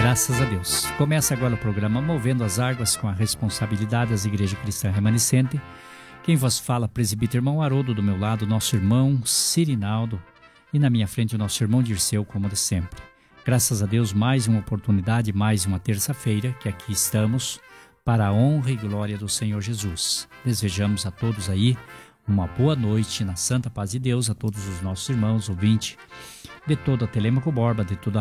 Graças a Deus. Começa agora o programa Movendo as Águas com a responsabilidade das Igreja Cristã Remanescente. Quem vos fala, presbítero irmão Haroldo, do meu lado, nosso irmão Cirinaldo e na minha frente o nosso irmão Dirceu, como de sempre. Graças a Deus, mais uma oportunidade, mais uma terça-feira que aqui estamos para a honra e glória do Senhor Jesus. Desejamos a todos aí uma boa noite na santa paz de Deus, a todos os nossos irmãos, ouvintes de toda a Telêmaco Borba, de toda